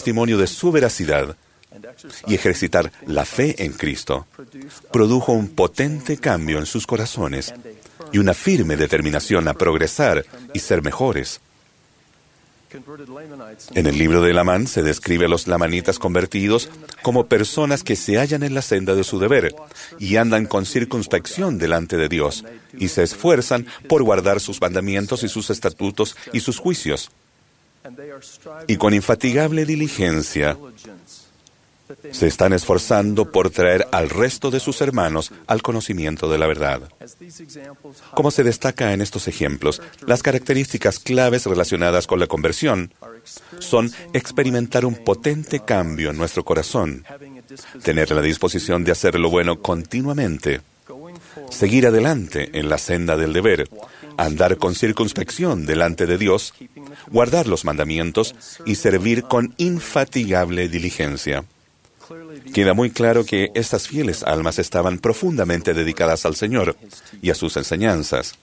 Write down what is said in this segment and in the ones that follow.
testimonio de su veracidad y ejercitar la fe en Cristo produjo un potente cambio en sus corazones y una firme determinación a progresar y ser mejores. En el libro de Lamán se describe a los lamanitas convertidos como personas que se hallan en la senda de su deber y andan con circunspección delante de Dios y se esfuerzan por guardar sus mandamientos y sus estatutos y sus juicios. Y con infatigable diligencia se están esforzando por traer al resto de sus hermanos al conocimiento de la verdad. Como se destaca en estos ejemplos, las características claves relacionadas con la conversión son experimentar un potente cambio en nuestro corazón, tener la disposición de hacer lo bueno continuamente, seguir adelante en la senda del deber, andar con circunspección delante de Dios, guardar los mandamientos y servir con infatigable diligencia. Queda muy claro que estas fieles almas estaban profundamente dedicadas al Señor y a sus enseñanzas.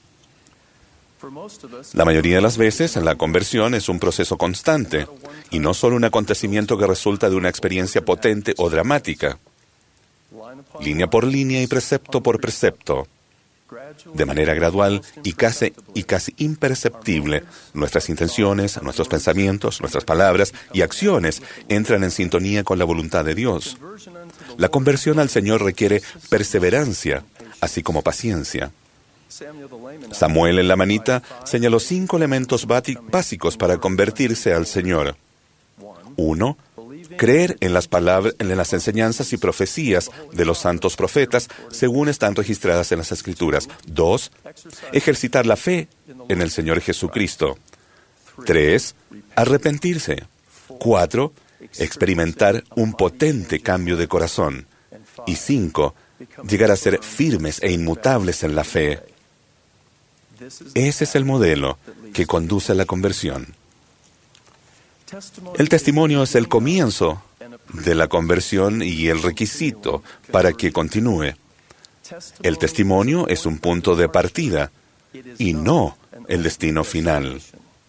La mayoría de las veces, la conversión es un proceso constante y no solo un acontecimiento que resulta de una experiencia potente o dramática. Línea por línea y precepto por precepto, de manera gradual y casi imperceptible, nuestras intenciones, nuestros pensamientos, nuestras palabras y acciones entran en sintonía con la voluntad de Dios. La conversión al Señor requiere perseverancia, así como paciencia. Samuel el lamanita señaló 5 elementos básicos para convertirse al Señor. 1. Creer en las enseñanzas y profecías de los santos profetas según están registradas en las Escrituras. 2. Ejercitar la fe en el Señor Jesucristo. 3. Arrepentirse. 4. Experimentar un potente cambio de corazón. Y 5. Llegar a ser firmes e inmutables en la fe. Ese es el modelo que conduce a la conversión. El testimonio es el comienzo de la conversión y el requisito para que continúe. El testimonio es un punto de partida y no el destino final.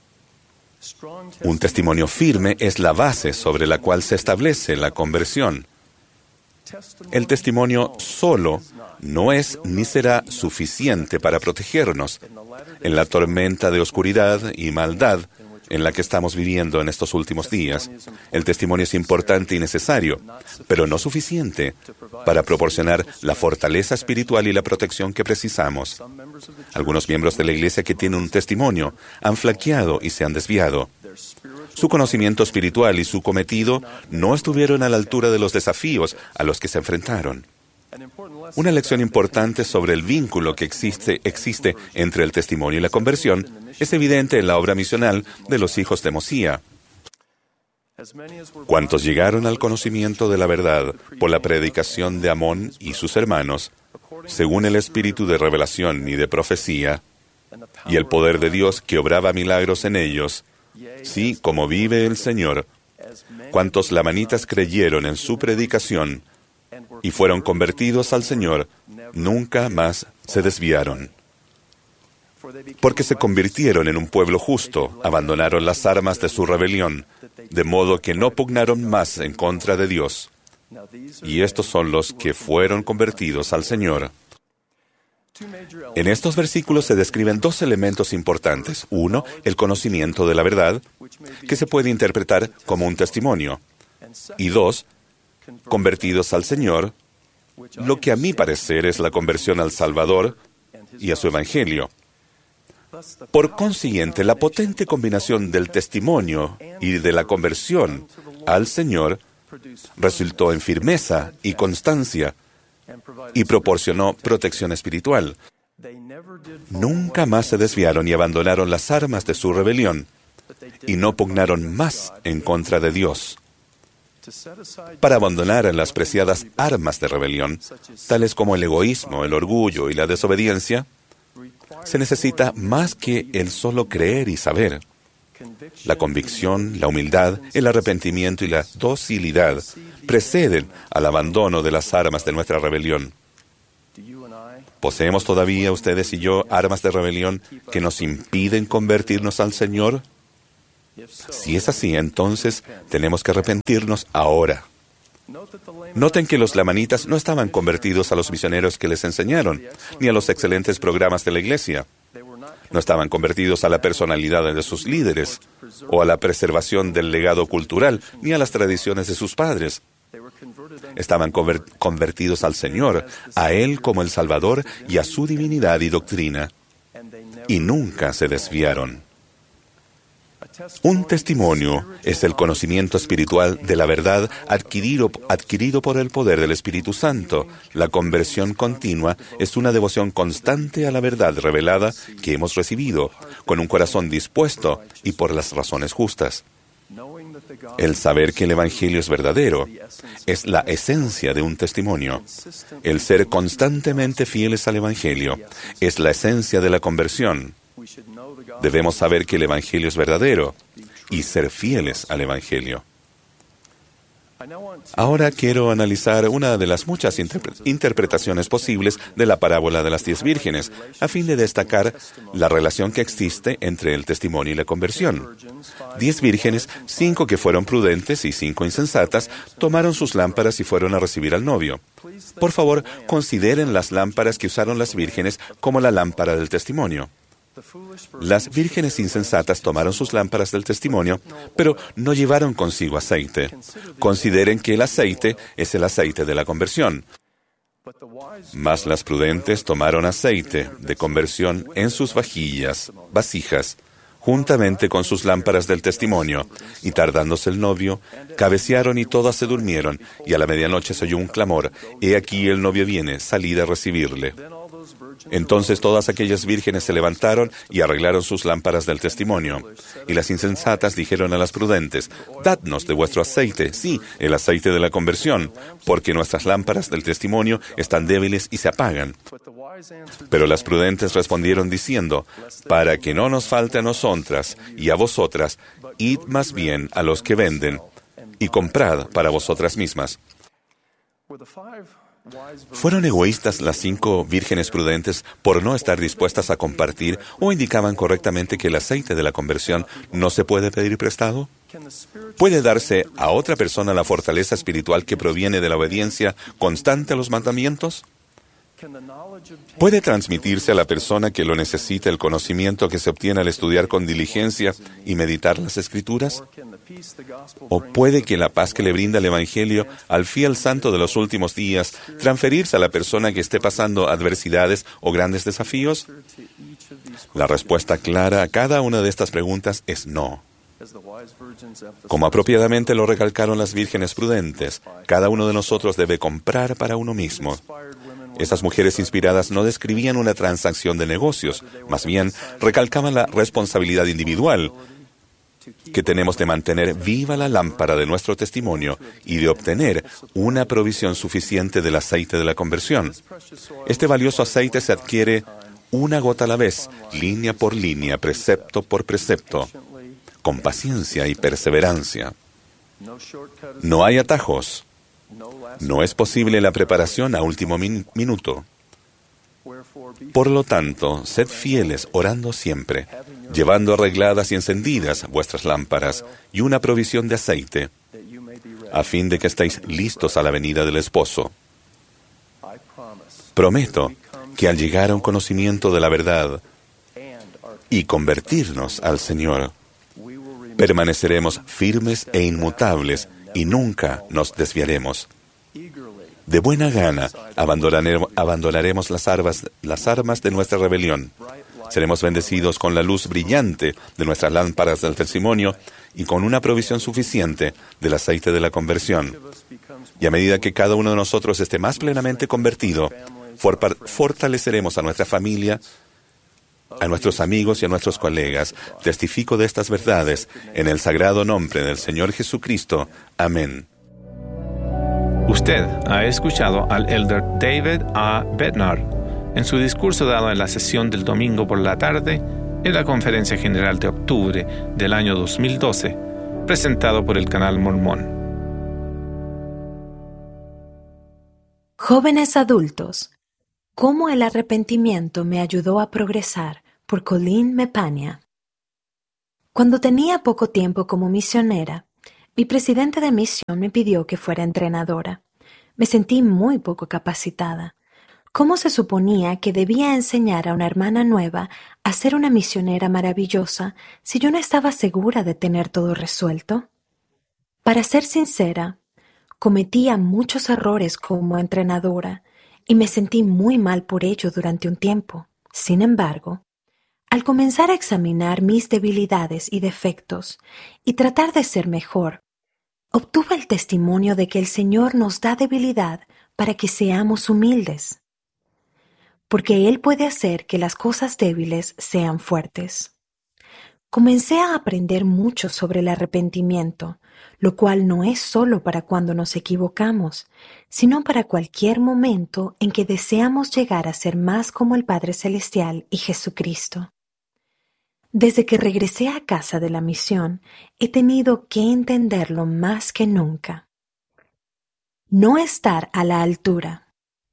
Un testimonio firme es la base sobre la cual se establece la conversión. El testimonio solo no es ni será suficiente para protegernos en la tormenta de oscuridad y maldad en la que estamos viviendo en estos últimos días. El testimonio es importante y necesario, pero no suficiente para proporcionar la fortaleza espiritual y la protección que precisamos. Algunos miembros de la Iglesia que tienen un testimonio han flaqueado y se han desviado. Su conocimiento espiritual y su cometido no estuvieron a la altura de los desafíos a los que se enfrentaron. Una lección importante sobre el vínculo que existe entre el testimonio y la conversión es evidente en la obra misional de los hijos de Mosía. Cuantos llegaron al conocimiento de la verdad por la predicación de Amón y sus hermanos, según el espíritu de revelación y de profecía, y el poder de Dios que obraba milagros en ellos, sí, como vive el Señor, cuantos lamanitas creyeron en su predicación y fueron convertidos al Señor, nunca más se desviaron. Porque se convirtieron en un pueblo justo, abandonaron las armas de su rebelión, de modo que no pugnaron más en contra de Dios. Y estos son los que fueron convertidos al Señor. En estos versículos se describen 2 elementos importantes. 1, el conocimiento de la verdad, que se puede interpretar como un testimonio. Y 2, convertidos al Señor, lo que a mi parecer es la conversión al Salvador y a su Evangelio. Por consiguiente, la potente combinación del testimonio y de la conversión al Señor resultó en firmeza y constancia y proporcionó protección espiritual. Nunca más se desviaron y abandonaron las armas de su rebelión y no pugnaron más en contra de Dios. Para abandonar las preciadas armas de rebelión, tales como el egoísmo, el orgullo y la desobediencia, se necesita más que el solo creer y saber. La convicción, la humildad, el arrepentimiento y la docilidad preceden al abandono de las armas de nuestra rebelión. ¿Poseemos todavía, ustedes y yo, armas de rebelión que nos impiden convertirnos al Señor? Si es así, entonces tenemos que arrepentirnos ahora. Noten que los lamanitas no estaban convertidos a los misioneros que les enseñaron, ni a los excelentes programas de la iglesia. No estaban convertidos a la personalidad de sus líderes, o a la preservación del legado cultural, ni a las tradiciones de sus padres. Estaban convertidos al Señor, a Él como el Salvador y a su divinidad y doctrina, y nunca se desviaron. Un testimonio es el conocimiento espiritual de la verdad adquirido por el poder del Espíritu Santo. La conversión continua es una devoción constante a la verdad revelada que hemos recibido, con un corazón dispuesto y por las razones justas. El saber que el Evangelio es verdadero es la esencia de un testimonio. El ser constantemente fieles al Evangelio es la esencia de la conversión. Debemos saber que el Evangelio es verdadero y ser fieles al Evangelio. Ahora quiero analizar una de las muchas interpretaciones posibles de la parábola de las 10 vírgenes, a fin de destacar la relación que existe entre el testimonio y la conversión. 10 vírgenes, 5 que fueron prudentes y 5 insensatas, tomaron sus lámparas y fueron a recibir al novio. Por favor, consideren las lámparas que usaron las vírgenes como la lámpara del testimonio. Las vírgenes insensatas tomaron sus lámparas del testimonio, pero no llevaron consigo aceite. Consideren que el aceite es el aceite de la conversión. Mas las prudentes tomaron aceite de conversión en sus vasijas, juntamente con sus lámparas del testimonio, y tardándose el novio, cabecearon y todas se durmieron, y a la medianoche se oyó un clamor: «He aquí el novio viene, salid a recibirle». Entonces todas aquellas vírgenes se levantaron y arreglaron sus lámparas del testimonio. Y las insensatas dijeron a las prudentes: «Dadnos de vuestro aceite, sí, el aceite de la conversión, porque nuestras lámparas del testimonio están débiles y se apagan». Pero las prudentes respondieron diciendo: «Para que no nos falte a nosotras y a vosotras, id más bien a los que venden, y comprad para vosotras mismas». ¿Fueron egoístas las 5 vírgenes prudentes por no estar dispuestas a compartir, o indicaban correctamente que el aceite de la conversión no se puede pedir prestado? ¿Puede darse a otra persona la fortaleza espiritual que proviene de la obediencia constante a los mandamientos? ¿Puede transmitirse a la persona que lo necesita el conocimiento que se obtiene al estudiar con diligencia y meditar las Escrituras? ¿O puede que la paz que le brinda el Evangelio al fiel santo de los últimos días transferirse a la persona que esté pasando adversidades o grandes desafíos? La respuesta clara a cada una de estas preguntas es no. Como apropiadamente lo recalcaron las vírgenes prudentes, cada uno de nosotros debe comprar para uno mismo. Esas mujeres inspiradas no describían una transacción de negocios, más bien recalcaban la responsabilidad individual que tenemos de mantener viva la lámpara de nuestro testimonio y de obtener una provisión suficiente del aceite de la conversión. Este valioso aceite se adquiere una gota a la vez, línea por línea, precepto por precepto, con paciencia y perseverancia. No hay atajos. No es posible la preparación a último minuto. Por lo tanto, sed fieles orando siempre, llevando arregladas y encendidas vuestras lámparas y una provisión de aceite, a fin de que estéis listos a la venida del esposo. Prometo que al llegar a un conocimiento de la verdad y convertirnos al Señor, permaneceremos firmes e inmutables y nunca nos desviaremos. De buena gana abandonaremos las armas de nuestra rebelión. Seremos bendecidos con la luz brillante de nuestras lámparas del testimonio y con una provisión suficiente del aceite de la conversión. Y a medida que cada uno de nosotros esté más plenamente convertido, fortaleceremos a nuestra familia, a nuestros amigos y a nuestros colegas. Testifico de estas verdades en el sagrado nombre del Señor Jesucristo. Amén. Usted ha escuchado al elder David A. Bednar en su discurso dado en la sesión del domingo por la tarde en la Conferencia General de octubre del año 2012, presentado por el Canal Mormón. Jóvenes adultos, ¿cómo el arrepentimiento me ayudó a progresar? Por Colleen Mepania. Cuando tenía poco tiempo como misionera, mi presidente de misión me pidió que fuera entrenadora. Me sentí muy poco capacitada. ¿Cómo se suponía que debía enseñar a una hermana nueva a ser una misionera maravillosa si yo no estaba segura de tener todo resuelto? Para ser sincera, cometía muchos errores como entrenadora y me sentí muy mal por ello durante un tiempo. Sin embargo, al comenzar a examinar mis debilidades y defectos y tratar de ser mejor, obtuve el testimonio de que el Señor nos da debilidad para que seamos humildes, porque Él puede hacer que las cosas débiles sean fuertes. Comencé a aprender mucho sobre el arrepentimiento, lo cual no es solo para cuando nos equivocamos, sino para cualquier momento en que deseamos llegar a ser más como el Padre Celestial y Jesucristo. Desde que regresé a casa de la misión, he tenido que entenderlo más que nunca. No estar a la altura.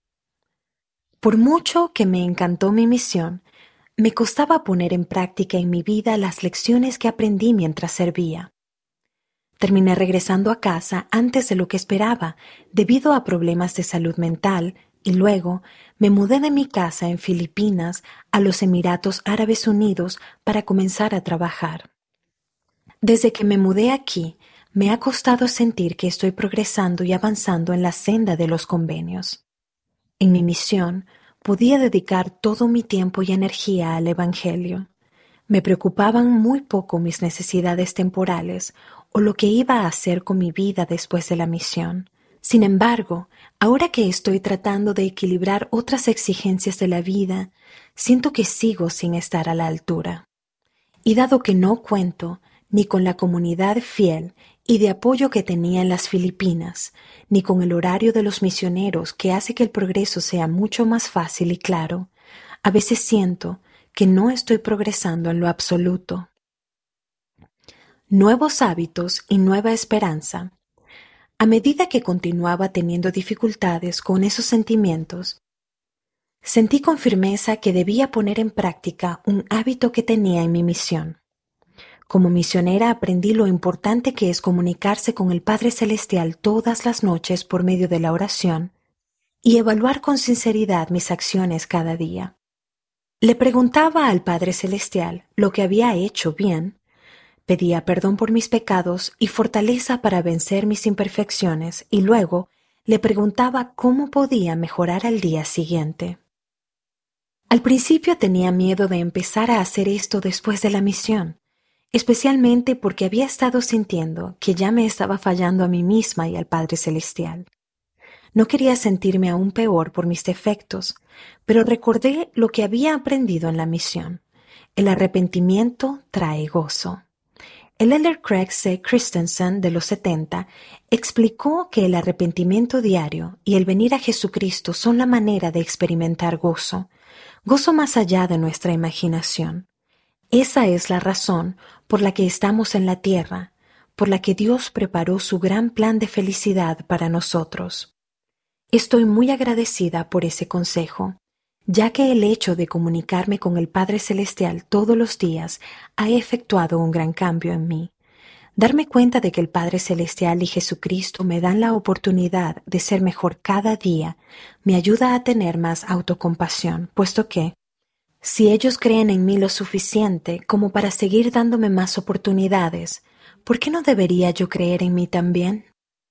Por mucho que me encantó mi misión, me costaba poner en práctica en mi vida las lecciones que aprendí mientras servía. Terminé regresando a casa antes de lo que esperaba, debido a problemas de salud mental, y luego me mudé de mi casa en Filipinas a los Emiratos Árabes Unidos para comenzar a trabajar. Desde que me mudé aquí, me ha costado sentir que estoy progresando y avanzando en la senda de los convenios. En mi misión, podía dedicar todo mi tiempo y energía al Evangelio. Me preocupaban muy poco mis necesidades temporales o lo que iba a hacer con mi vida después de la misión. Sin embargo, ahora que estoy tratando de equilibrar otras exigencias de la vida, siento que sigo sin estar a la altura. Y dado que no cuento ni con la comunidad fiel y de apoyo que tenía en las Filipinas, ni con el horario de los misioneros que hace que el progreso sea mucho más fácil y claro, a veces siento que no estoy progresando en lo absoluto. Nuevos hábitos y nueva esperanza. A medida que continuaba teniendo dificultades con esos sentimientos, sentí con firmeza que debía poner en práctica un hábito que tenía en mi misión. Como misionera aprendí lo importante que es comunicarse con el Padre Celestial todas las noches por medio de la oración y evaluar con sinceridad mis acciones cada día. Le preguntaba al Padre Celestial lo que había hecho bien, pedía perdón por mis pecados y fortaleza para vencer mis imperfecciones y luego le preguntaba cómo podía mejorar al día siguiente. Al principio tenía miedo de empezar a hacer esto después de la misión, especialmente porque había estado sintiendo que ya me estaba fallando a mí misma y al Padre Celestial. No quería sentirme aún peor por mis defectos, pero recordé lo que había aprendido en la misión. El arrepentimiento trae gozo. El elder Craig C. Christensen de los 70 explicó que el arrepentimiento diario y el venir a Jesucristo son la manera de experimentar gozo más allá de nuestra imaginación. Esa es la razón por la que estamos en la tierra, por la que Dios preparó su gran plan de felicidad para nosotros. Estoy muy agradecida por ese consejo, ya que el hecho de comunicarme con el Padre Celestial todos los días ha efectuado un gran cambio en mí. Darme cuenta de que el Padre Celestial y Jesucristo me dan la oportunidad de ser mejor cada día me ayuda a tener más autocompasión, puesto que, si ellos creen en mí lo suficiente como para seguir dándome más oportunidades, ¿por qué no debería yo creer en mí también?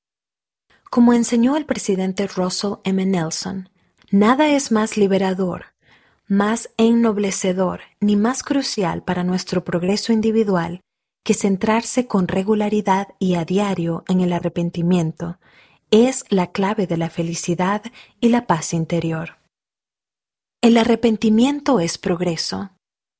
Como enseñó el presidente Russell M. Nelson, nada es más liberador, más ennoblecedor ni más crucial para nuestro progreso individual que centrarse con regularidad y a diario en el arrepentimiento. Es la clave de la felicidad y la paz interior. El arrepentimiento es progreso.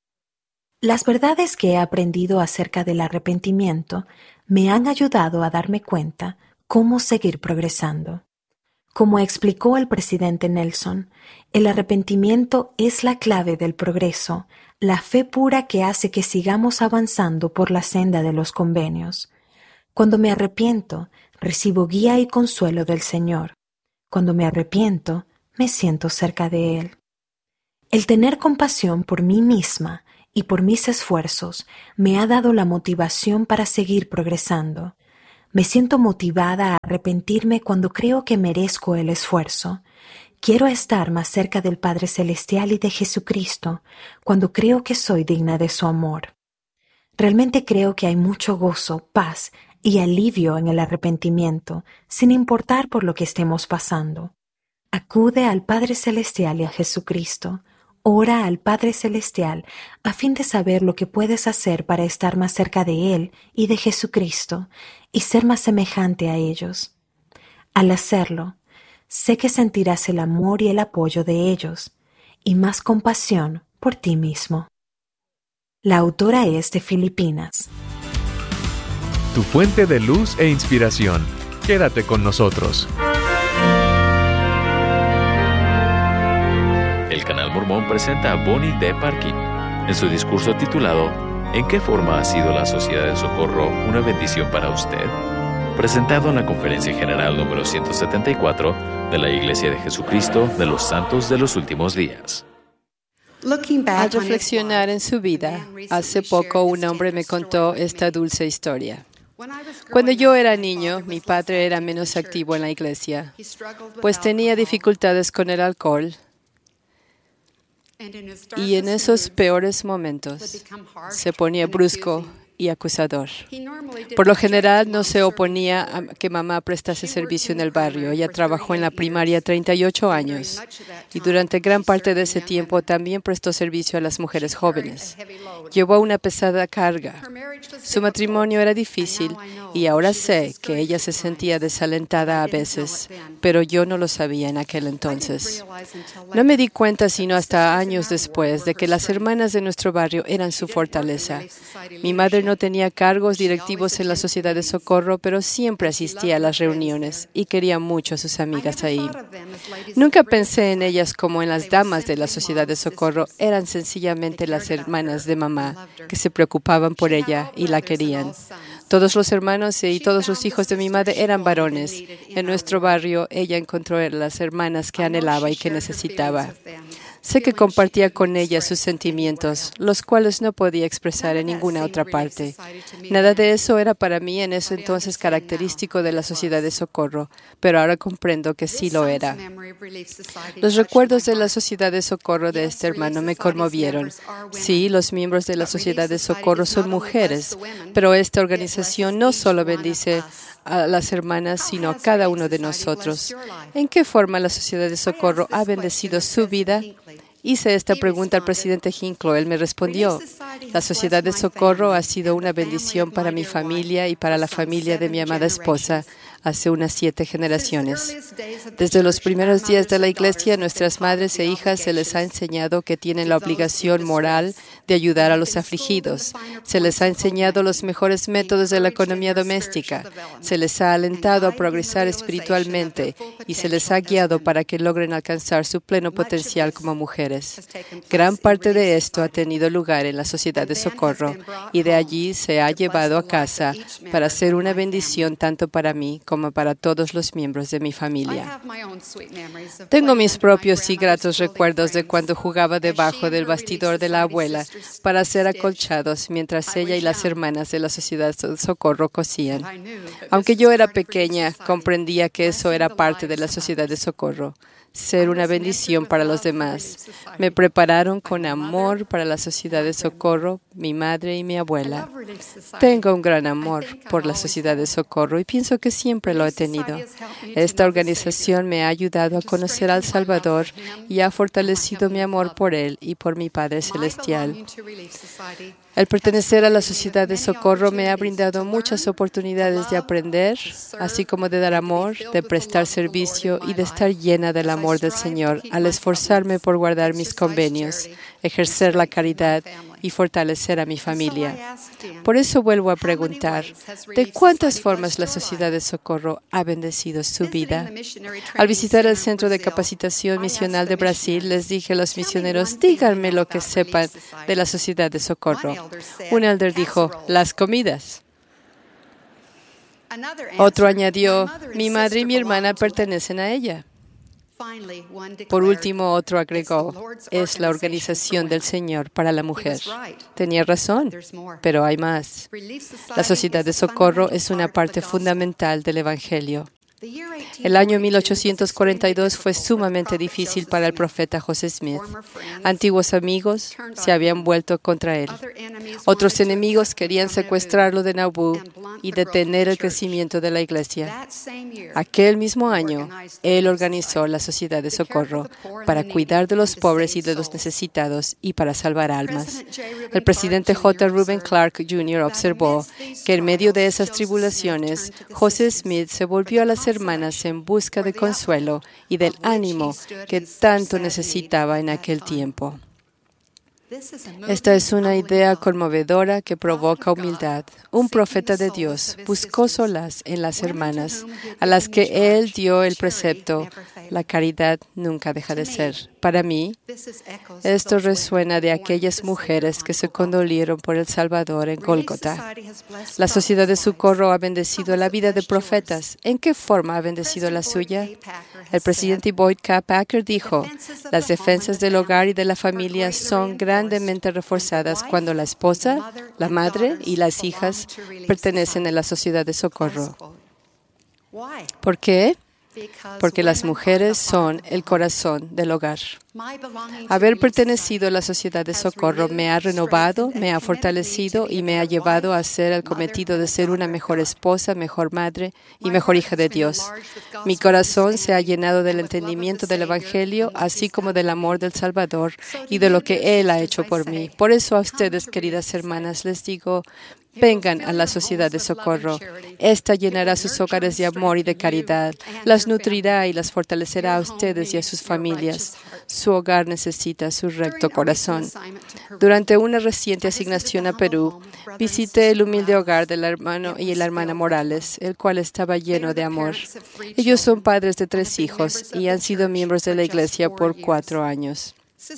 Las verdades que he aprendido acerca del arrepentimiento me han ayudado a darme cuenta cómo seguir progresando. Como explicó el presidente Nelson, el arrepentimiento es la clave del progreso, la fe pura que hace que sigamos avanzando por la senda de los convenios. Cuando me arrepiento, recibo guía y consuelo del Señor. Cuando me arrepiento, me siento cerca de Él. El tener compasión por mí misma y por mis esfuerzos me ha dado la motivación para seguir progresando. Me siento motivada a arrepentirme cuando creo que merezco el esfuerzo. Quiero estar más cerca del Padre Celestial y de Jesucristo cuando creo que soy digna de su amor. Realmente creo que hay mucho gozo, paz y alivio en el arrepentimiento, sin importar por lo que estemos pasando. Acude al Padre Celestial y a Jesucristo. Ora al Padre Celestial a fin de saber lo que puedes hacer para estar más cerca de Él y de Jesucristo y ser más semejante a ellos. Al hacerlo, sé que sentirás el amor y el apoyo de ellos y más compasión por ti mismo. La autora es de Filipinas. Tu fuente de luz e inspiración. Quédate con nosotros. El Canal Mormón presenta a Bonnie D. Parkin en su discurso titulado ¿En qué forma ha sido la Sociedad de Socorro una bendición para usted?, presentado en la Conferencia General número 174 de la Iglesia de Jesucristo de los Santos de los Últimos Días. Al reflexionar en su vida, hace poco un hombre me contó esta dulce historia. Cuando yo era niño, mi padre era menos activo en la iglesia, pues tenía dificultades con el alcohol. Y en esos peores momentos se ponía brusco y acusador. Por lo general no se oponía a que mamá prestase servicio en el barrio. Ella trabajó en la primaria 38 años y durante gran parte de ese tiempo también prestó servicio a las mujeres jóvenes. Llevó una pesada carga. Su matrimonio era difícil y ahora sé que ella se sentía desalentada a veces, pero yo no lo sabía en aquel entonces. No me di cuenta sino hasta años después de que las hermanas de nuestro barrio eran su fortaleza. Mi madre no tenía cargos directivos en la Sociedad de Socorro, pero siempre asistía a las reuniones y quería mucho a sus amigas ahí. Nunca pensé en ellas como en las damas de la Sociedad de Socorro, eran sencillamente las hermanas de mamá que se preocupaban por ella y la querían. Todos los hermanos y todos los hijos de mi madre eran varones. En nuestro barrio ella encontró a las hermanas que anhelaba y que necesitaba. Sé que compartía con ella sus sentimientos, los cuales no podía expresar en ninguna otra parte. Nada de eso era para mí en ese entonces característico de la Sociedad de Socorro, pero ahora comprendo que sí lo era. Los recuerdos de la Sociedad de Socorro de este hermano me conmovieron. Sí, los miembros de la Sociedad de Socorro son mujeres, pero esta organización no solo bendice a las hermanas, sino a cada uno de nosotros. ¿En qué forma la Sociedad de Socorro ha bendecido su vida? Hice esta pregunta al presidente Hinkle. Él me respondió: la Sociedad de Socorro ha sido una bendición para mi familia y para la familia de mi amada esposa hace unas 7 generaciones. Desde los primeros días de la iglesia, a nuestras madres e hijas se les ha enseñado que tienen la obligación moral de ayudar a los afligidos. Se les ha enseñado los mejores métodos de la economía doméstica. Se les ha alentado a progresar espiritualmente y se les ha guiado para que logren alcanzar su pleno potencial como mujeres. Gran parte de esto ha tenido lugar en la Sociedad de Socorro y de allí se ha llevado a casa para ser una bendición tanto para mí como para todos los miembros de mi familia. Tengo mis propios y gratos recuerdos de cuando jugaba debajo del bastidor de la abuela para hacer acolchados mientras ella y las hermanas de la Sociedad de Socorro cosían. Aunque yo era pequeña, comprendía que eso era parte de la Sociedad de Socorro. Ser una bendición para los demás. Me prepararon con amor para la Sociedad de Socorro, mi madre y mi abuela. Tengo un gran amor por la Sociedad de Socorro y pienso que siempre lo he tenido. Esta organización me ha ayudado a conocer al Salvador y ha fortalecido mi amor por Él y por mi Padre Celestial. El pertenecer a la Sociedad de Socorro me ha brindado muchas oportunidades de aprender, así como de dar amor, de prestar servicio y de estar llena del amor del Señor al esforzarme por guardar mis convenios, ejercer la caridad y fortalecer a mi familia. Por eso vuelvo a preguntar, ¿de cuántas formas la Sociedad de Socorro ha bendecido su vida? Al visitar el Centro de Capacitación Misional de Brasil, les dije a los misioneros, díganme lo que sepan de la Sociedad de Socorro. Un elder dijo, las comidas. Otro añadió, mi madre y mi hermana pertenecen a ella. Por último, otro agregó, es la organización del Señor para la mujer. Tenía razón, pero hay más. La Sociedad de Socorro es una parte fundamental del Evangelio. El año 1842 fue sumamente difícil para el profeta José Smith. Antiguos amigos se habían vuelto contra él. Otros enemigos querían secuestrarlo de Nauvoo y detener el crecimiento de la iglesia. Aquel mismo año, él organizó la Sociedad de Socorro para cuidar de los pobres y de los necesitados y para salvar almas. El presidente J. Reuben Clark Jr. observó que en medio de esas tribulaciones, José Smith se volvió a las hermanas en busca de consuelo y del ánimo que tanto necesitaba en aquel tiempo. Esta es una idea conmovedora que provoca humildad. Un profeta de Dios buscó solaz en las hermanas, a las que él dio el precepto: la caridad nunca deja de ser. Para mí, esto resuena de aquellas mujeres que se condolieron por el Salvador en Gólgota. La Sociedad de Socorro ha bendecido la vida de profetas. ¿En qué forma ha bendecido la suya? El presidente Boyd K. Packer dijo: las defensas del hogar y de la familia son grandemente reforzadas cuando la esposa, la madre y las hijas pertenecen a la Sociedad de Socorro. ¿Por qué? Porque las mujeres son el corazón del hogar. Haber pertenecido a la Sociedad de Socorro me ha renovado, me ha fortalecido y me ha llevado a hacer el cometido de ser una mejor esposa, mejor madre y mejor hija de Dios. Mi corazón se ha llenado del entendimiento del Evangelio, así como del amor del Salvador y de lo que Él ha hecho por mí. Por eso a ustedes, queridas hermanas, les digo: vengan a la Sociedad de Socorro. Esta llenará sus hogares de amor y de caridad, las nutrirá y las fortalecerá a ustedes y a sus familias. Su hogar necesita su recto corazón. Durante una reciente asignación a Perú, visité el humilde hogar del hermano y la hermana Morales, el cual estaba lleno de amor. Ellos son padres de 3 hijos y han sido miembros de la iglesia por 4 años.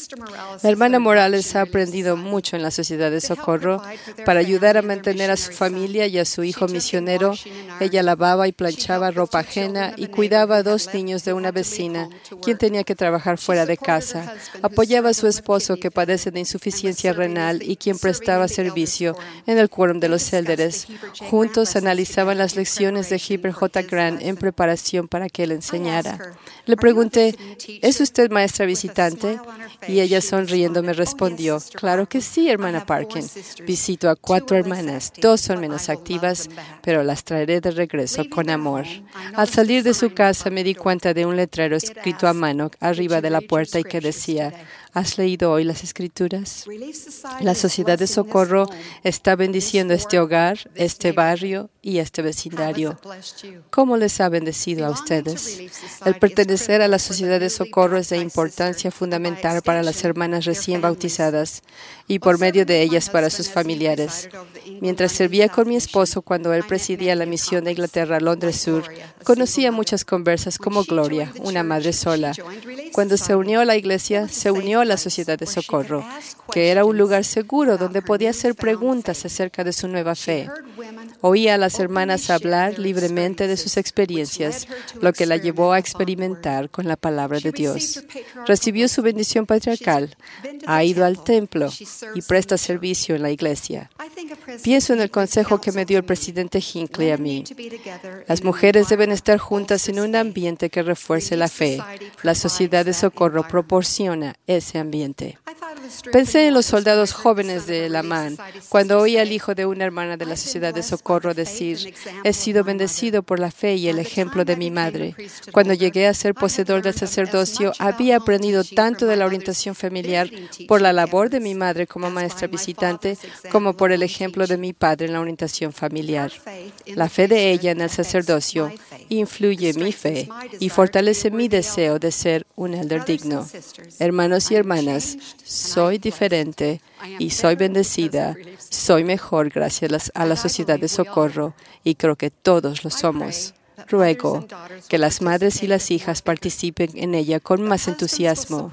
La hermana Morales ha aprendido mucho en la Sociedad de Socorro. Para ayudar a mantener a su familia y a su hijo misionero, ella lavaba y planchaba ropa ajena y cuidaba a 2 niños de una vecina, quien tenía que trabajar fuera de casa. Apoyaba a su esposo, que padece de insuficiencia renal y quien prestaba servicio en el quórum de los élderes. Juntos analizaban las lecciones de Heber J. Grant en preparación para que él enseñara. Le pregunté: ¿es usted maestra visitante? Y ella, sonriendo, me respondió: claro que sí, hermana Parkin. Visito a 4 hermanas. 2 son menos activas, pero las traeré de regreso con amor. Al salir de su casa me di cuenta de un letrero escrito a mano arriba de la puerta y que decía: ¿has leído hoy las Escrituras? La Sociedad de Socorro está bendiciendo este hogar, este barrio y este vecindario. ¿Cómo les ha bendecido a ustedes? El pertenecer a la Sociedad de Socorro es de importancia fundamental para las hermanas recién bautizadas y por medio de ellas para sus familiares. Mientras servía con mi esposo cuando él presidía la misión de Inglaterra a Londres Sur, conocí a muchas conversas como Gloria, una madre sola. Cuando se unió a la iglesia, se unió a la Sociedad de Socorro, que era un lugar seguro donde podía hacer preguntas acerca de su nueva fe. Oía a las hermanas hablar libremente de sus experiencias, lo que la llevó a experimentar con la palabra de Dios. Recibió su bendición patriarcal, ha ido al templo y presta servicio en la iglesia. Pienso en el consejo que me dio el presidente Hinckley a mí. Las mujeres deben estar juntas en un ambiente que refuerce la fe. La Sociedad de Socorro proporciona ese ambiente. Pensé en los soldados jóvenes de La Man cuando oí al hijo de una hermana de la Sociedad de Socorro decir: he sido bendecido por la fe y el ejemplo de mi madre. Cuando llegué a ser poseedor del sacerdocio, había aprendido tanto de la orientación familiar por la labor de mi madre como maestra visitante, como por el ejemplo de mi padre en la orientación familiar. La fe de ella en el sacerdocio influye en mi fe y fortalece mi deseo de ser un elder digno. Hermanos y hermanas, soy diferente y soy bendecida. Soy mejor gracias a la Sociedad de Socorro y creo que todos lo somos. Ruego que las madres y las hijas participen en ella con más entusiasmo,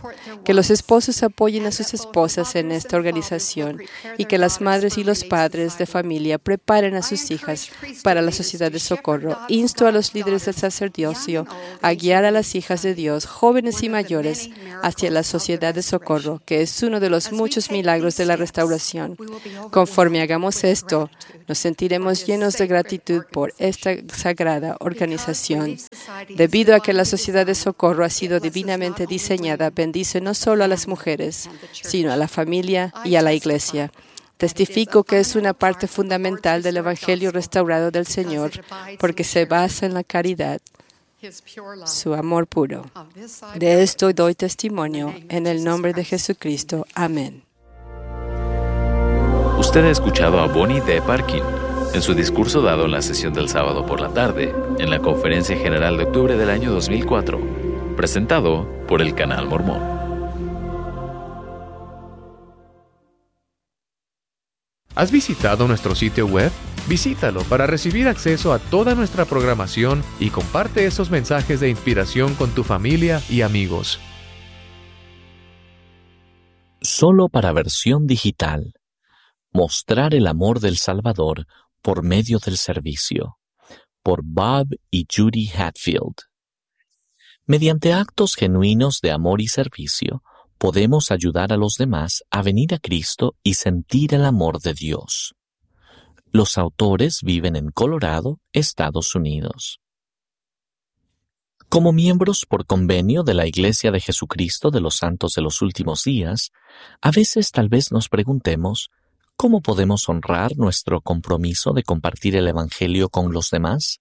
Que los esposos apoyen a sus esposas en esta organización y que las madres y los padres de familia preparen a sus hijas para la sociedad de socorro. Insto a los líderes del sacerdocio a guiar a las hijas de Dios, jóvenes y mayores, hacia la sociedad de socorro, que es uno de los muchos milagros de la restauración. Conforme hagamos esto, nos sentiremos llenos de gratitud por esta sagrada organización. Debido a que la sociedad de socorro ha sido divinamente diseñada, bendice no solo a las mujeres, sino a la familia y a la iglesia. Testifico que es una parte fundamental del Evangelio restaurado del Señor, porque se basa en la caridad, su amor puro. De esto doy testimonio en el nombre de Jesucristo. Amén. Usted ha escuchado a Bonnie D. Parkin en su discurso dado en la sesión del sábado por la tarde, en la Conferencia General de octubre del año 2004, presentado por el Canal Mormón. ¿Has visitado nuestro sitio web? Visítalo para recibir acceso a toda nuestra programación y comparte esos mensajes de inspiración con tu familia y amigos. Solo para versión digital. Mostrar el amor del Salvador por medio del servicio. Por Bob y Judy Hatfield. Mediante actos genuinos de amor y servicio, podemos ayudar a los demás a venir a Cristo y sentir el amor de Dios. Los autores viven en Colorado, Estados Unidos. Como miembros por convenio de la Iglesia de Jesucristo de los Santos de los Últimos Días, a veces tal vez nos preguntemos, ¿cómo podemos honrar nuestro compromiso de compartir el Evangelio con los demás?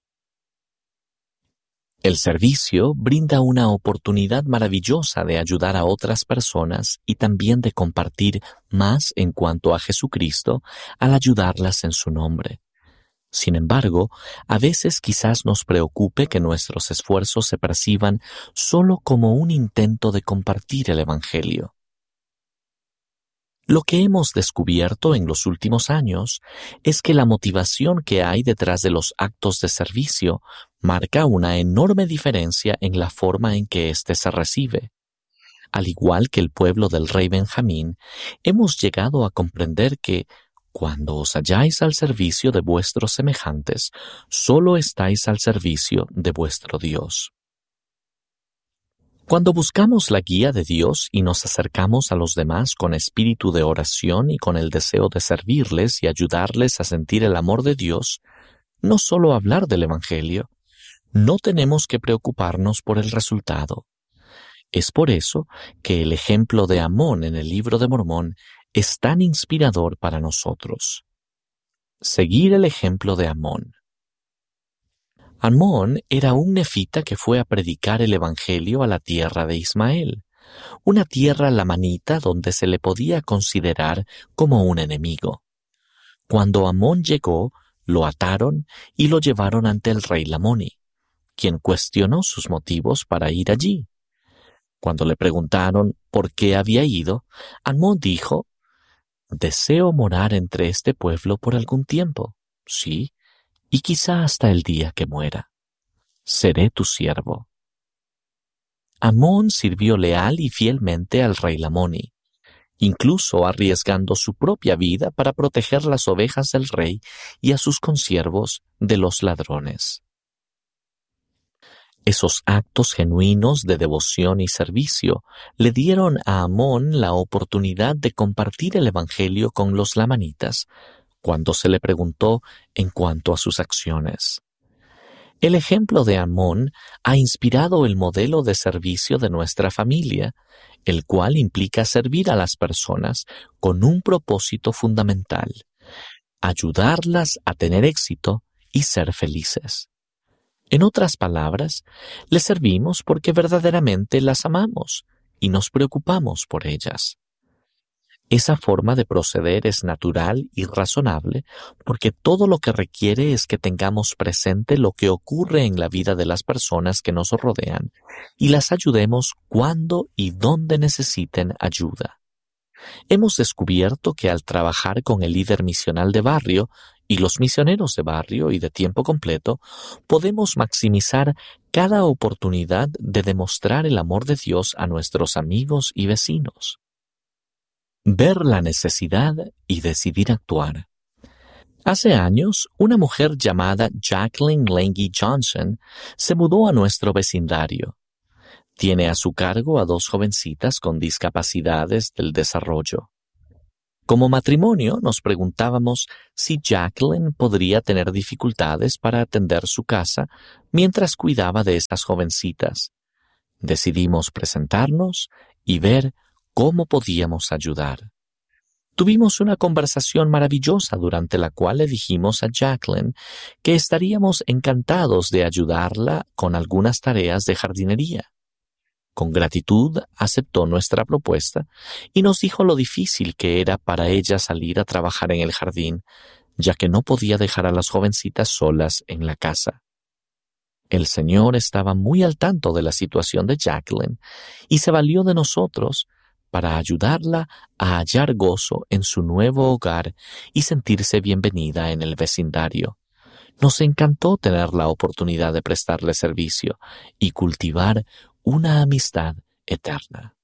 El servicio brinda una oportunidad maravillosa de ayudar a otras personas y también de compartir más en cuanto a Jesucristo al ayudarlas en su nombre. Sin embargo, a veces quizás nos preocupe que nuestros esfuerzos se perciban solo como un intento de compartir el Evangelio. Lo que hemos descubierto en los últimos años es que la motivación que hay detrás de los actos de servicio marca una enorme diferencia en la forma en que éste se recibe. Al igual que el pueblo del rey Benjamín, hemos llegado a comprender que cuando os halláis al servicio de vuestros semejantes, solo estáis al servicio de vuestro Dios. Cuando buscamos la guía de Dios y nos acercamos a los demás con espíritu de oración y con el deseo de servirles y ayudarles a sentir el amor de Dios, no solo hablar del Evangelio, no tenemos que preocuparnos por el resultado. Es por eso que el ejemplo de Amón en el Libro de Mormón es tan inspirador para nosotros. Seguir el ejemplo de Amón. Amón era un nefita que fue a predicar el Evangelio a la tierra de Ismael, una tierra lamanita donde se le podía considerar como un enemigo. Cuando Amón llegó, lo ataron y lo llevaron ante el rey Lamoni, quien cuestionó sus motivos para ir allí. Cuando le preguntaron por qué había ido, Amón dijo, «Deseo morar entre este pueblo por algún tiempo, sí, y quizá hasta el día que muera. Seré tu siervo». Amón sirvió leal y fielmente al rey Lamoni, incluso arriesgando su propia vida para proteger las ovejas del rey y a sus consiervos de los ladrones. Esos actos genuinos de devoción y servicio le dieron a Amón la oportunidad de compartir el Evangelio con los lamanitas, cuando se le preguntó en cuanto a sus acciones. El ejemplo de Amón ha inspirado el modelo de servicio de nuestra familia, el cual implica servir a las personas con un propósito fundamental: ayudarlas a tener éxito y ser felices. En otras palabras, les servimos porque verdaderamente las amamos y nos preocupamos por ellas. Esa forma de proceder es natural y razonable porque todo lo que requiere es que tengamos presente lo que ocurre en la vida de las personas que nos rodean y las ayudemos cuando y donde necesiten ayuda. Hemos descubierto que al trabajar con el líder misional de barrio y los misioneros de barrio y de tiempo completo, podemos maximizar cada oportunidad de demostrar el amor de Dios a nuestros amigos y vecinos. Ver la necesidad y decidir actuar. Hace años, una mujer llamada Jacqueline Lange Johnson se mudó a nuestro vecindario. Tiene a su cargo a 2 jovencitas con discapacidades del desarrollo. Como matrimonio nos preguntábamos si Jacqueline podría tener dificultades para atender su casa mientras cuidaba de estas jovencitas. Decidimos presentarnos y ver cómo podíamos ayudar. Tuvimos una conversación maravillosa durante la cual le dijimos a Jacqueline que estaríamos encantados de ayudarla con algunas tareas de jardinería. Con gratitud aceptó nuestra propuesta y nos dijo lo difícil que era para ella salir a trabajar en el jardín, ya que no podía dejar a las jovencitas solas en la casa. El Señor estaba muy al tanto de la situación de Jacqueline y se valió de nosotros para ayudarla a hallar gozo en su nuevo hogar y sentirse bienvenida en el vecindario. Nos encantó tener la oportunidad de prestarle servicio y cultivar una amistad eterna.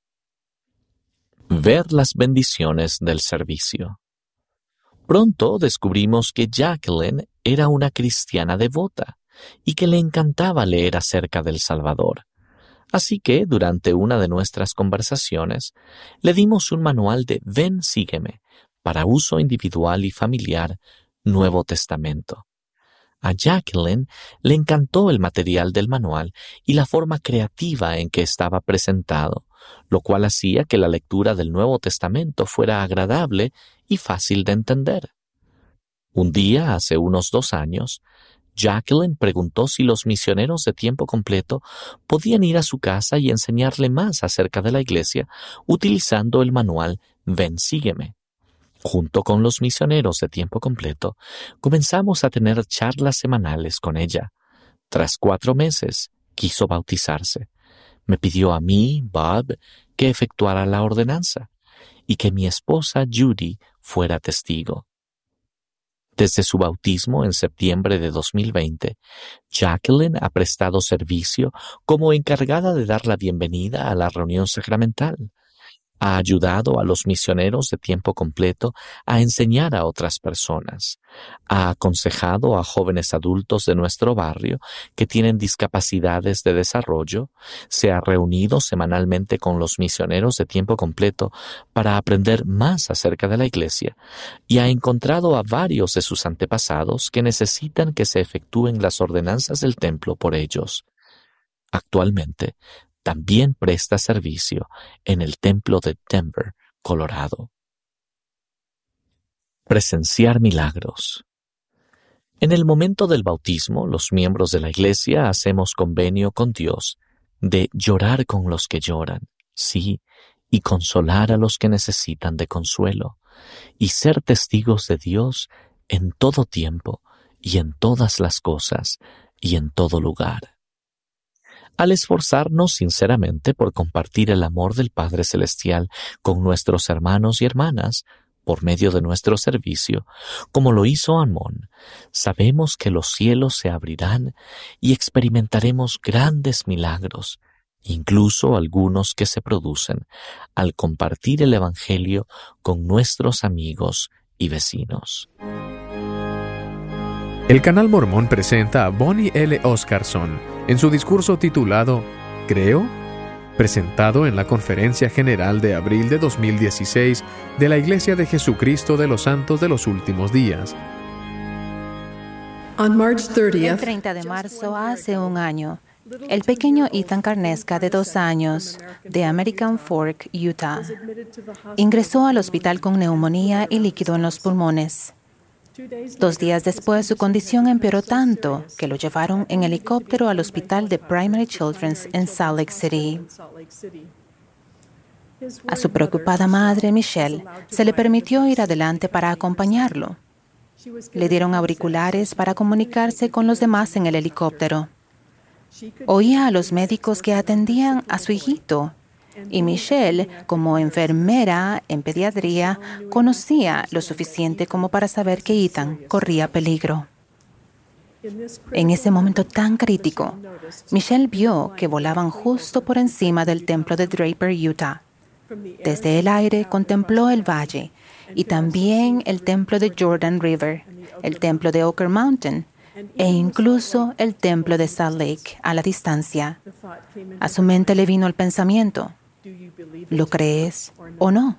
Ver las bendiciones del servicio. Pronto descubrimos que Jacqueline era una cristiana devota y que le encantaba leer acerca del Salvador. Así que, durante una de nuestras conversaciones, le dimos un manual de Ven, sígueme, para uso individual y familiar, Nuevo Testamento. A Jacqueline le encantó el material del manual y la forma creativa en que estaba presentado, lo cual hacía que la lectura del Nuevo Testamento fuera agradable y fácil de entender. Un día, hace unos 2 años, Jacqueline preguntó si los misioneros de tiempo completo podían ir a su casa y enseñarle más acerca de la iglesia utilizando el manual Ven, sígueme. Junto con los misioneros de tiempo completo, comenzamos a tener charlas semanales con ella. Tras 4 meses, quiso bautizarse. Me pidió a mí, Bob, que efectuara la ordenanza y que mi esposa Judy fuera testigo. Desde su bautismo en septiembre de 2020, Jacqueline ha prestado servicio como encargada de dar la bienvenida a la reunión sacramental. Ha ayudado a los misioneros de tiempo completo a enseñar a otras personas. Ha aconsejado a jóvenes adultos de nuestro barrio que tienen discapacidades de desarrollo. Se ha reunido semanalmente con los misioneros de tiempo completo para aprender más acerca de la iglesia y ha encontrado a varios de sus antepasados que necesitan que se efectúen las ordenanzas del templo por ellos. Actualmente, también presta servicio en el templo de Denver, Colorado. Presenciar milagros. En el momento del bautismo, los miembros de la iglesia hacemos convenio con Dios de llorar con los que lloran, sí, y consolar a los que necesitan de consuelo, y ser testigos de Dios en todo tiempo y en todas las cosas y en todo lugar. Al esforzarnos sinceramente por compartir el amor del Padre Celestial con nuestros hermanos y hermanas, por medio de nuestro servicio, como lo hizo Amón, sabemos que los cielos se abrirán y experimentaremos grandes milagros, incluso algunos que se producen al compartir el Evangelio con nuestros amigos y vecinos. El Canal Mormón presenta a Bonnie L. Oscarson en su discurso titulado «Creo», presentado en la Conferencia General de abril de 2016 de la Iglesia de Jesucristo de los Santos de los Últimos Días. El 30 de marzo, hace un año, el pequeño Ethan Carnesca, de 2 años, de American Fork, Utah, ingresó al hospital con neumonía y líquido en los pulmones. 2 días después, su condición empeoró tanto que lo llevaron en helicóptero al hospital de Primary Children's en Salt Lake City. A su preocupada madre, Michelle, se le permitió ir adelante para acompañarlo. Le dieron auriculares para comunicarse con los demás en el helicóptero. Oía a los médicos que atendían a su hijito. Y Michelle, como enfermera en pediatría, conocía lo suficiente como para saber que Ethan corría peligro. En ese momento tan crítico, Michelle vio que volaban justo por encima del templo de Draper, Utah. Desde el aire contempló el valle y también el templo de Jordan River, el templo de Oquirrh Mountain e incluso el templo de Salt Lake a la distancia. A su mente le vino el pensamiento: ¿lo crees o no?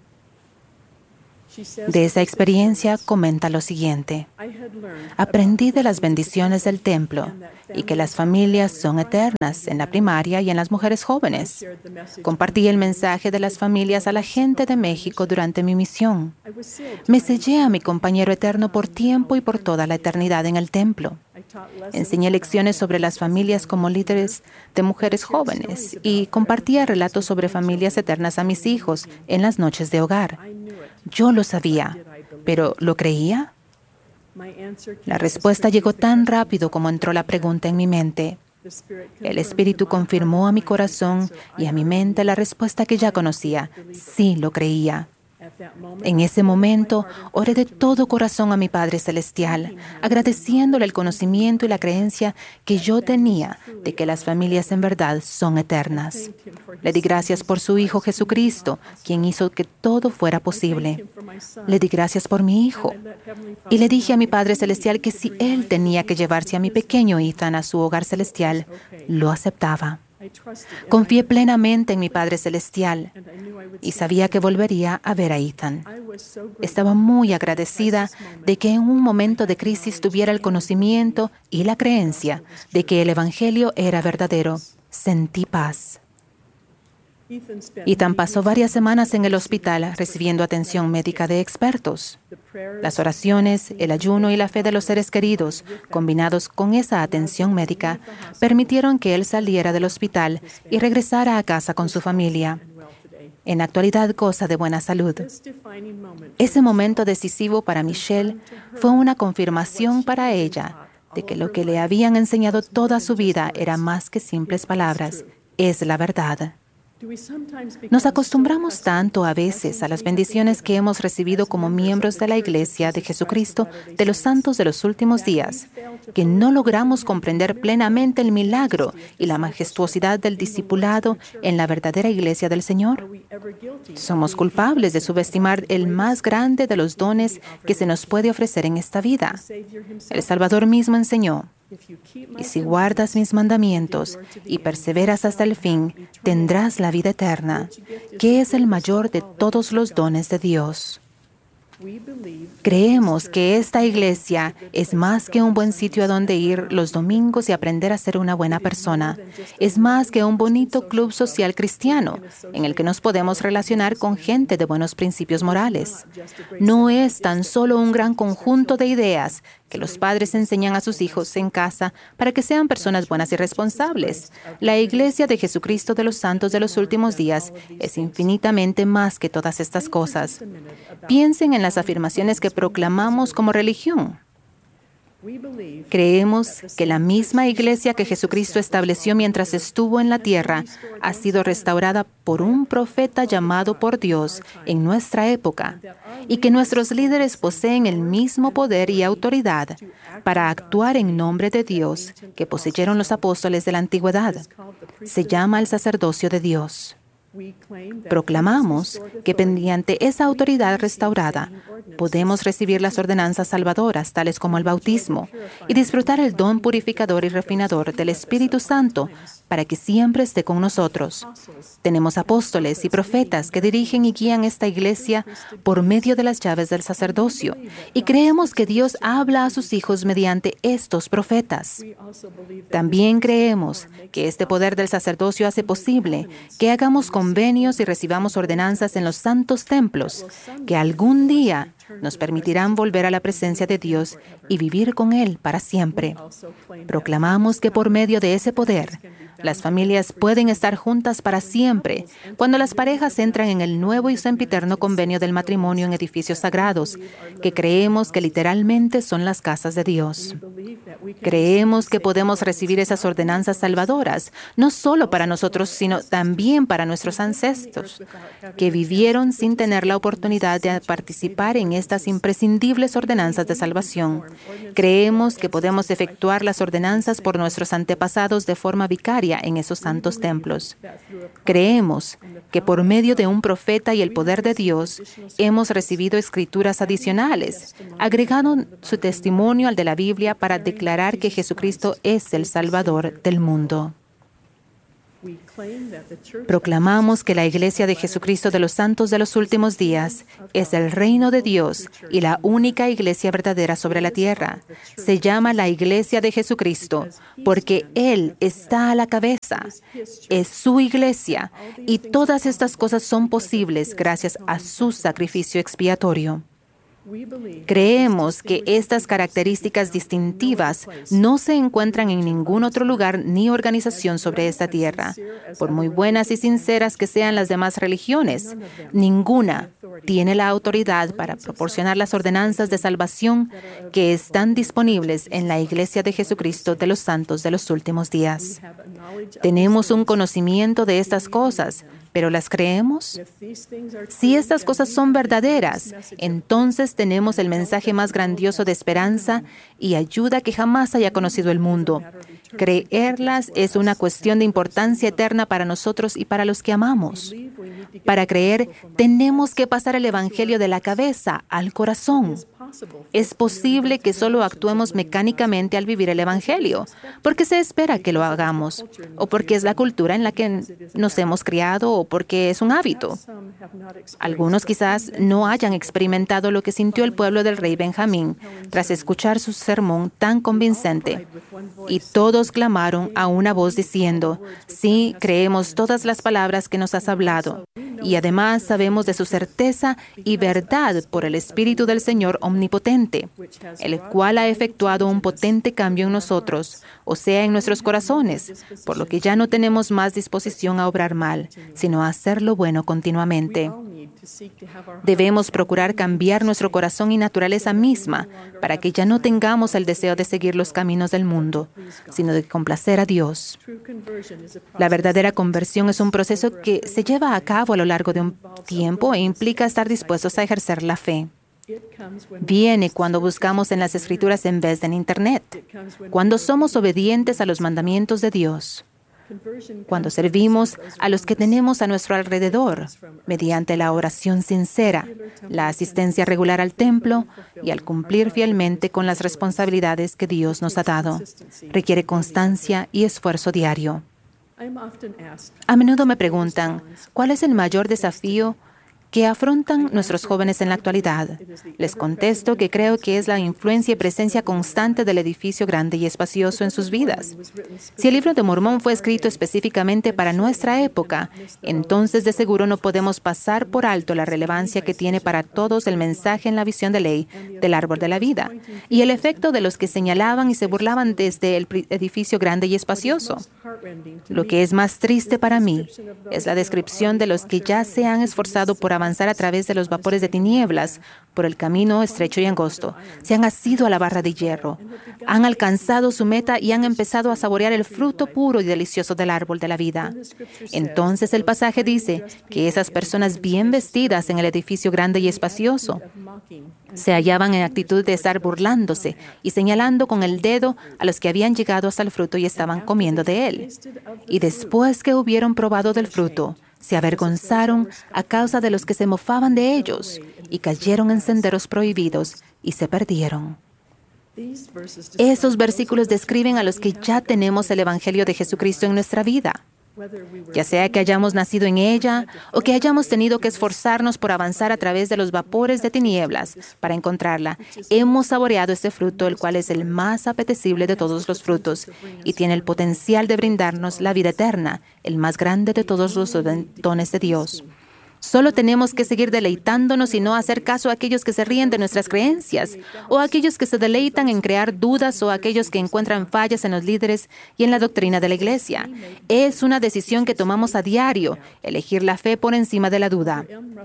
De esa experiencia comenta lo siguiente: aprendí de las bendiciones del templo y que las familias son eternas en la primaria y en las mujeres jóvenes. Compartí el mensaje de las familias a la gente de México durante mi misión. Me sellé a mi compañero eterno por tiempo y por toda la eternidad en el templo. Enseñé lecciones sobre las familias como líderes de mujeres jóvenes y compartía relatos sobre familias eternas a mis hijos en las noches de hogar. Yo lo sabía, pero ¿lo creía? La respuesta llegó tan rápido como entró la pregunta en mi mente. El Espíritu confirmó a mi corazón y a mi mente la respuesta que ya conocía. Sí, lo creía. En ese momento, oré de todo corazón a mi Padre Celestial, agradeciéndole el conocimiento y la creencia que yo tenía de que las familias en verdad son eternas. Le di gracias por su Hijo Jesucristo, quien hizo que todo fuera posible. Le di gracias por mi hijo. Y le dije a mi Padre Celestial que si Él tenía que llevarse a mi pequeño Ethan a su hogar celestial, lo aceptaba. Confié plenamente en mi Padre Celestial y sabía que volvería a ver a Ethan. Estaba muy agradecida de que en un momento de crisis tuviera el conocimiento y la creencia de que el Evangelio era verdadero. Sentí paz. Ethan pasó varias semanas en el hospital recibiendo atención médica de expertos. Las oraciones, el ayuno y la fe de los seres queridos, combinados con esa atención médica, permitieron que él saliera del hospital y regresara a casa con su familia. En la actualidad goza de buena salud. Ese momento decisivo para Michelle fue una confirmación para ella de que lo que le habían enseñado toda su vida era más que simples palabras, es la verdad. Nos acostumbramos tanto a veces a las bendiciones que hemos recibido como miembros de la Iglesia de Jesucristo de los Santos de los Últimos Días, que no logramos comprender plenamente el milagro y la majestuosidad del discipulado en la verdadera Iglesia del Señor. Somos culpables de subestimar el más grande de los dones que se nos puede ofrecer en esta vida. El Salvador mismo enseñó: y si guardas mis mandamientos y perseveras hasta el fin, tendrás la vida eterna, que es el mayor de todos los dones de Dios. Creemos que esta iglesia es más que un buen sitio a donde ir los domingos y aprender a ser una buena persona. Es más que un bonito club social cristiano en el que nos podemos relacionar con gente de buenos principios morales. No es tan solo un gran conjunto de ideas que los padres enseñan a sus hijos en casa para que sean personas buenas y responsables. La Iglesia de Jesucristo de los Santos de los Últimos Días es infinitamente más que todas estas cosas. Piensen en las afirmaciones que proclamamos como religión. Creemos que la misma iglesia que Jesucristo estableció mientras estuvo en la tierra ha sido restaurada por un profeta llamado por Dios en nuestra época y que nuestros líderes poseen el mismo poder y autoridad para actuar en nombre de Dios que poseyeron los apóstoles de la antigüedad. Se llama el sacerdocio de Dios. Proclamamos que mediante esa autoridad restaurada podemos recibir las ordenanzas salvadoras, tales como el bautismo, y disfrutar el don purificador y refinador del Espíritu Santo para que siempre esté con nosotros. Tenemos apóstoles y profetas que dirigen y guían esta iglesia por medio de las llaves del sacerdocio, y creemos que Dios habla a sus hijos mediante estos profetas. También creemos que este poder del sacerdocio hace posible que hagamos convenios y recibamos ordenanzas en los santos templos, que algún día nos permitirán volver a la presencia de Dios y vivir con Él para siempre. Proclamamos que por medio de ese poder, las familias pueden estar juntas para siempre cuando las parejas entran en el nuevo y sempiterno convenio del matrimonio en edificios sagrados, que creemos que literalmente son las casas de Dios. Creemos que podemos recibir esas ordenanzas salvadoras, no solo para nosotros, sino también para nuestros ancestros, que vivieron sin tener la oportunidad de participar en estas imprescindibles ordenanzas de salvación. Creemos que podemos efectuar las ordenanzas por nuestros antepasados de forma vicaria en esos santos templos. Creemos que por medio de un profeta y el poder de Dios hemos recibido escrituras adicionales, agregando su testimonio al de la Biblia para declarar que Jesucristo es el Salvador del mundo. Proclamamos que la Iglesia de Jesucristo de los Santos de los Últimos Días es el reino de Dios y la única Iglesia verdadera sobre la tierra. Se llama la Iglesia de Jesucristo porque Él está a la cabeza. Es su Iglesia y todas estas cosas son posibles gracias a su sacrificio expiatorio. Creemos que estas características distintivas no se encuentran en ningún otro lugar ni organización sobre esta tierra. Por muy buenas y sinceras que sean las demás religiones, ninguna tiene la autoridad para proporcionar las ordenanzas de salvación que están disponibles en la Iglesia de Jesucristo de los Santos de los Últimos Días. Tenemos un conocimiento de estas cosas, ¿pero las creemos? Si estas cosas son verdaderas, entonces tenemos el mensaje más grandioso de esperanza y ayuda que jamás haya conocido el mundo. Creerlas es una cuestión de importancia eterna para nosotros y para los que amamos. Para creer, tenemos que pasar el Evangelio de la cabeza al corazón. Es posible que solo actuemos mecánicamente al vivir el Evangelio, porque se espera que lo hagamos, o porque es la cultura en la que nos hemos criado, o porque es un hábito. Algunos quizás no hayan experimentado lo que sintió el pueblo del rey Benjamín tras escuchar su sermón tan convincente. Y todos clamaron a una voz diciendo: sí, creemos todas las palabras que nos has hablado. Y además sabemos de su certeza y verdad por el Espíritu del Señor Omnipotente, el cual ha efectuado un potente cambio en nosotros, o sea, en nuestros corazones, por lo que ya no tenemos más disposición a obrar mal, sino a hacer lo bueno continuamente. Debemos procurar cambiar nuestro corazón y naturaleza misma para que ya no tengamos el deseo de seguir los caminos del mundo, sino de complacer a Dios. La verdadera conversión es un proceso que se lleva a cabo a lo largo de un tiempo e implica estar dispuestos a ejercer la fe. Viene cuando buscamos en las Escrituras en vez de en Internet, cuando somos obedientes a los mandamientos de Dios, cuando servimos a los que tenemos a nuestro alrededor, mediante la oración sincera, la asistencia regular al templo y al cumplir fielmente con las responsabilidades que Dios nos ha dado. Requiere constancia y esfuerzo diario. A menudo me preguntan, ¿cuál es el mayor desafío que afrontan nuestros jóvenes en la actualidad? Les contesto que creo que es la influencia y presencia constante del edificio grande y espacioso en sus vidas. Si el libro de Mormón fue escrito específicamente para nuestra época, entonces de seguro no podemos pasar por alto la relevancia que tiene para todos el mensaje en la visión de ley del árbol de la vida y el efecto de los que señalaban y se burlaban desde el edificio grande y espacioso. Lo que es más triste para mí es la descripción de los que ya se han esforzado por avanzar a través de los vapores de tinieblas por el camino estrecho y angosto. Se han asido a la barra de hierro, han alcanzado su meta y han empezado a saborear el fruto puro y delicioso del árbol de la vida. Entonces el pasaje dice que esas personas bien vestidas en el edificio grande y espacioso se hallaban en actitud de estar burlándose y señalando con el dedo a los que habían llegado hasta el fruto y estaban comiendo de él. Y después que hubieron probado del fruto, se avergonzaron a causa de los que se mofaban de ellos y cayeron en senderos prohibidos y se perdieron. Esos versículos describen a los que ya tenemos el Evangelio de Jesucristo en nuestra vida. Ya sea que hayamos nacido en ella o que hayamos tenido que esforzarnos por avanzar a través de los vapores de tinieblas para encontrarla, hemos saboreado este fruto, el cual es el más apetecible de todos los frutos y tiene el potencial de brindarnos la vida eterna, el más grande de todos los dones de Dios. Solo tenemos que seguir deleitándonos y no hacer caso a aquellos que se ríen de nuestras creencias, o a aquellos que se deleitan en crear dudas, o a aquellos que encuentran fallas en los líderes y en la doctrina de la Iglesia. Es una decisión que tomamos a diario, elegir la fe por encima de la duda.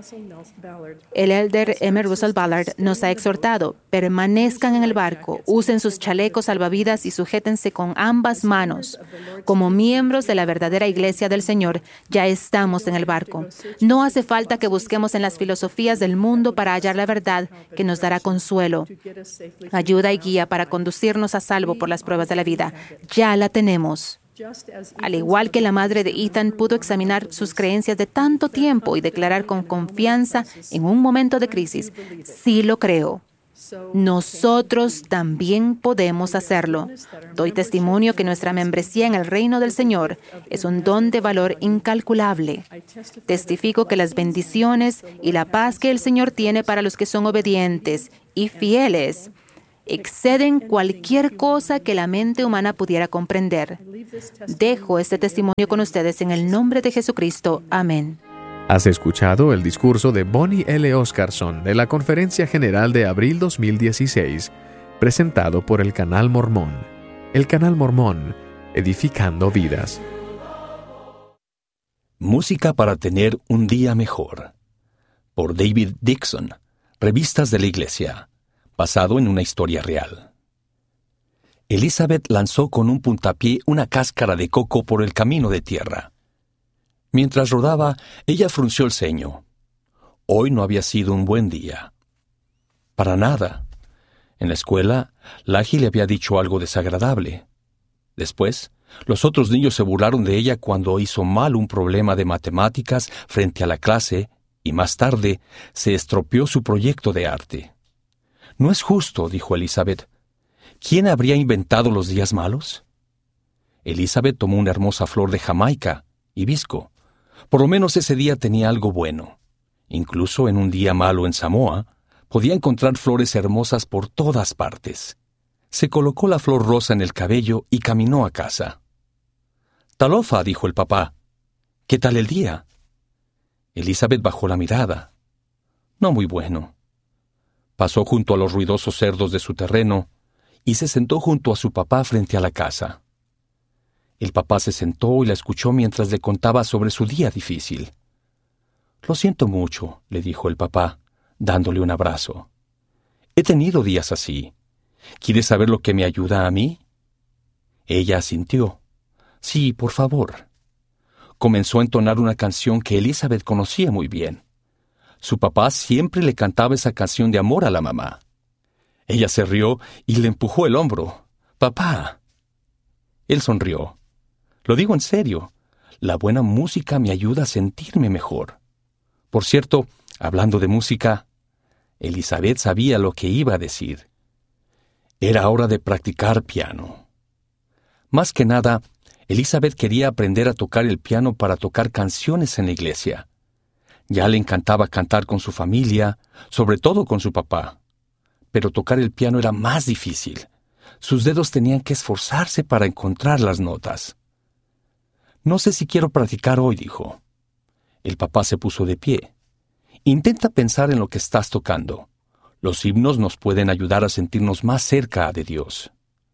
El elder M. Russell Ballard nos ha exhortado: permanezcan en el barco, usen sus chalecos salvavidas y sujétense con ambas manos. Como miembros de la verdadera Iglesia del Señor, ya estamos en el barco. No hace falta que busquemos en las filosofías del mundo para hallar la verdad que nos dará consuelo, ayuda y guía para conducirnos a salvo por las pruebas de la vida. Ya la tenemos. Al igual que la madre de Ethan pudo examinar sus creencias de tanto tiempo y declarar con confianza en un momento de crisis, sí lo creo. Nosotros también podemos hacerlo. Doy testimonio que nuestra membresía en el reino del Señor es un don de valor incalculable. Testifico que las bendiciones y la paz que el Señor tiene para los que son obedientes y fieles exceden cualquier cosa que la mente humana pudiera comprender. Dejo este testimonio con ustedes en el nombre de Jesucristo. Amén. Has escuchado el discurso de Bonnie L. Oscarson de la Conferencia General de Abril 2016, presentado por el Canal Mormón. El Canal Mormón, edificando vidas. Música para tener un día mejor. Por David Dixon, Revistas de la Iglesia, basado en una historia real. Elizabeth lanzó con un puntapié una cáscara de coco por el camino de tierra. Mientras rodaba, ella frunció el ceño. Hoy no había sido un buen día. Para nada. En la escuela, Lagi le había dicho algo desagradable. Después, los otros niños se burlaron de ella cuando hizo mal un problema de matemáticas frente a la clase y más tarde se estropeó su proyecto de arte. «No es justo», dijo Elizabeth. «¿Quién habría inventado los días malos?» Elizabeth tomó una hermosa flor de Jamaica, hibisco. Por lo menos ese día tenía algo bueno. Incluso en un día malo en Samoa, podía encontrar flores hermosas por todas partes. Se colocó la flor rosa en el cabello y caminó a casa. «Talofa», dijo el papá. «¿Qué tal el día?» Elizabeth bajó la mirada. «No muy bueno». Pasó junto a los ruidosos cerdos de su terreno y se sentó junto a su papá frente a la casa. El papá se sentó y la escuchó mientras le contaba sobre su día difícil. «Lo siento mucho», le dijo el papá, dándole un abrazo. «He tenido días así. ¿Quieres saber lo que me ayuda a mí?» Ella asintió. «Sí, por favor». Comenzó a entonar una canción que Elizabeth conocía muy bien. Su papá siempre le cantaba esa canción de amor a la mamá. Ella se rió y le empujó el hombro. «Papá». Él sonrió. «Lo digo en serio. La buena música me ayuda a sentirme mejor». Por cierto, hablando de música, Elizabeth sabía lo que iba a decir. Era hora de practicar piano. Más que nada, Elizabeth quería aprender a tocar el piano para tocar canciones en la iglesia. Ya le encantaba cantar con su familia, sobre todo con su papá. Pero tocar el piano era más difícil. Sus dedos tenían que esforzarse para encontrar las notas. «No sé si quiero practicar hoy», dijo. El papá se puso de pie. «Intenta pensar en lo que estás tocando. Los himnos nos pueden ayudar a sentirnos más cerca de Dios».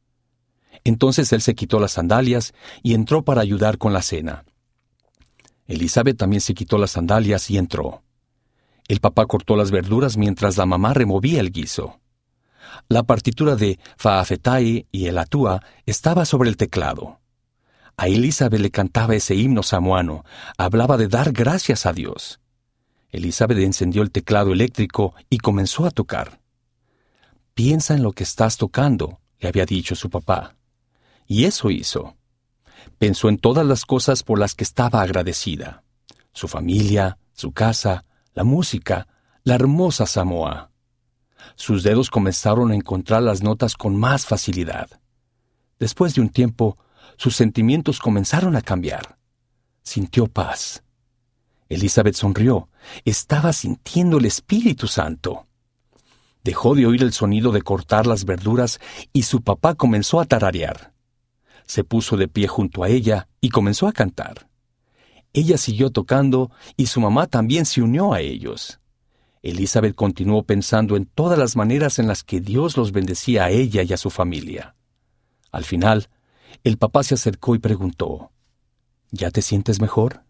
Entonces él se quitó las sandalias y entró para ayudar con la cena. Elizabeth también se quitó las sandalias y entró. El papá cortó las verduras mientras la mamá removía el guiso. La partitura de Fa'afetai y el Atua estaba sobre el teclado. A Elizabeth le cantaba ese himno samoano, hablaba de dar gracias a Dios. Elizabeth encendió el teclado eléctrico y comenzó a tocar. «Piensa en lo que estás tocando», le había dicho su papá. Y eso hizo. Pensó en todas las cosas por las que estaba agradecida. Su familia, su casa, la música, la hermosa Samoa. Sus dedos comenzaron a encontrar las notas con más facilidad. Después de un tiempo, sus sentimientos comenzaron a cambiar. Sintió paz. Elizabeth sonrió. Estaba sintiendo el Espíritu Santo. Dejó de oír el sonido de cortar las verduras y su papá comenzó a tararear. Se puso de pie junto a ella y comenzó a cantar. Ella siguió tocando y su mamá también se unió a ellos. Elizabeth continuó pensando en todas las maneras en las que Dios los bendecía a ella y a su familia. Al final, el papá se acercó y preguntó, «¿Ya te sientes mejor?»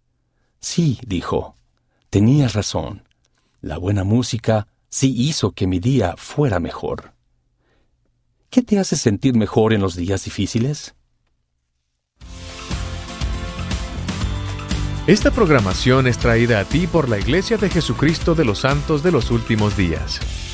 «Sí», dijo, «tenías razón. La buena música sí hizo que mi día fuera mejor». ¿Qué te hace sentir mejor en los días difíciles? Esta programación es traída a ti por la Iglesia de Jesucristo de los Santos de los Últimos Días.